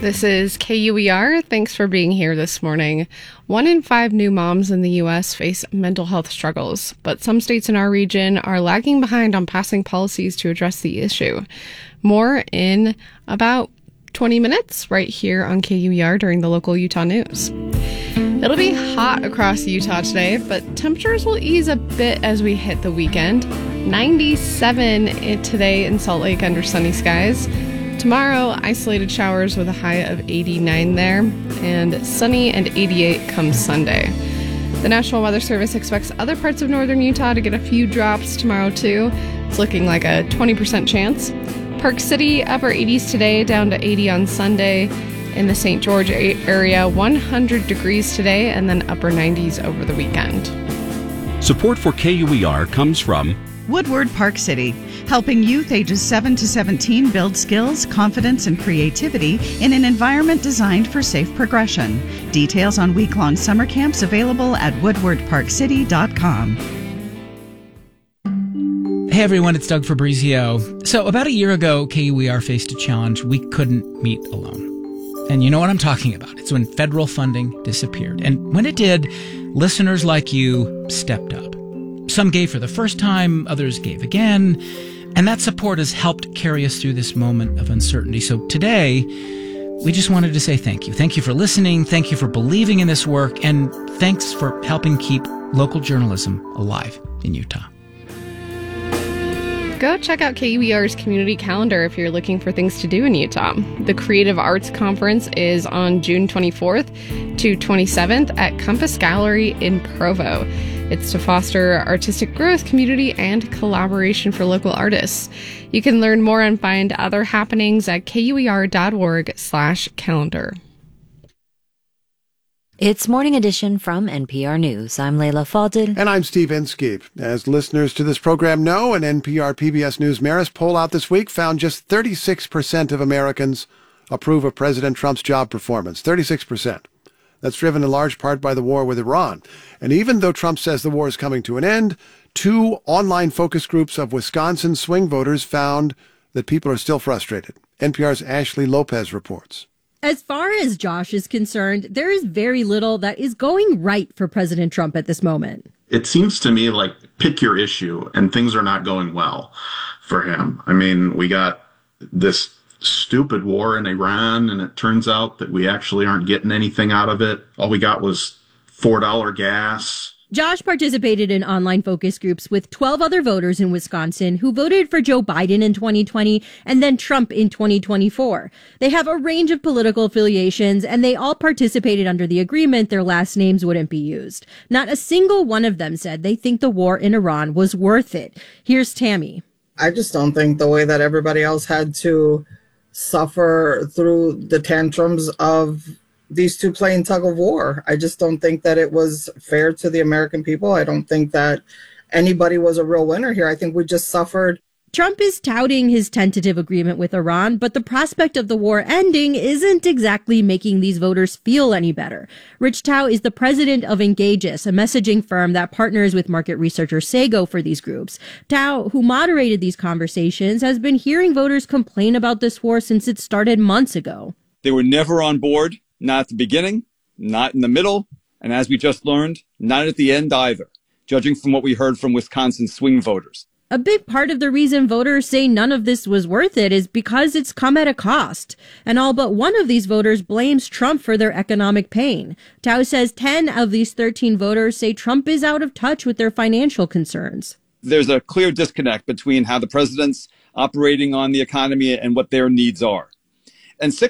This is KUER. Thanks for being here this morning. 1 in 5 new moms in the U.S. face mental health struggles, but some states in our region are lagging behind on passing policies to address the issue. More in about 20 minutes right here on KUER during the local Utah news. It'll be hot across Utah today, but temperatures will ease a bit as we hit the weekend. 97 today in Salt Lake under sunny skies. Tomorrow, isolated showers with a high of 89 there, and sunny and 88 comes Sunday. The National Weather Service expects other parts of northern Utah to get a few drops tomorrow too. It's looking like a 20% chance. Park City, upper 80s today, down to 80 on Sunday. In the St. George area, 100 degrees today, and then upper 90s over the weekend. Support for KUER comes from Woodward Park City, helping youth ages 7 to 17 build skills, confidence, and creativity in an environment designed for safe progression. Details on week-long summer camps available at woodwardparkcity.com. Hey everyone, it's Doug Fabrizio. So about a year ago, KUER faced a challenge we couldn't meet alone. And you know what I'm talking about. It's when federal funding disappeared. And when it did, listeners like you stepped up. Some gave for the first time, others gave again. And that support has helped carry us through this moment of uncertainty. So today, we just wanted to say thank you. Thank you for listening. Thank you for believing in this work. And thanks for helping keep local journalism alive in Utah. Go check out KUER's community calendar if you're looking for things to do in Utah. The Creative Arts Conference is on June 24th to 27th at Compass Gallery in Provo. It's to foster artistic growth, community, and collaboration for local artists. You can learn more and find other happenings at kuer.org/calendar. It's Morning Edition from NPR News. I'm Leila Fadel. And I'm Steve Inskeep. As listeners to this program know, an NPR PBS News Marist poll out this week found just 36% of Americans approve of President Trump's job performance. 36%. That's driven in large part by the war with Iran. And even though Trump says the war is coming to an end, 2 online focus groups of Wisconsin swing voters found that people are still frustrated. NPR's Ashley Lopez reports. As far as Josh is concerned, there is very little that is going right for President Trump at this moment. It seems to me like pick your issue, and things are not going well for him. I mean, we got this stupid war in Iran, and it turns out that we actually aren't getting anything out of it. All we got was $4 gas. Josh participated in online focus groups with 12 other voters in Wisconsin who voted for Joe Biden in 2020 and then Trump in 2024. They have a range of political affiliations, and they all participated under the agreement their last names wouldn't be used. Not a single one of them said they think the war in Iran was worth it. Here's Tammy. I just don't think the way that everybody else had to suffer through the tantrums of these two playing tug of war. I just don't think that it was fair to the American people. I don't think that anybody was a real winner here. I think we just suffered. Trump is touting his tentative agreement with Iran, but the prospect of the war ending isn't exactly making these voters feel any better. Rich Tao is the president of Engageus, a messaging firm that partners with market researcher Sago for these groups. Tao, who moderated these conversations, has been hearing voters complain about this war since it started months ago. They were never on board. Not at the beginning, not in the middle, and as we just learned, not at the end either, judging from what we heard from Wisconsin swing voters. A big part of the reason voters say none of this was worth it is because it's come at a cost. And all but one of these voters blames Trump for their economic pain. Tao says 10 of these 13 voters say Trump is out of touch with their financial concerns. There's a clear disconnect between how the president's operating on the economy and what their needs are. And 6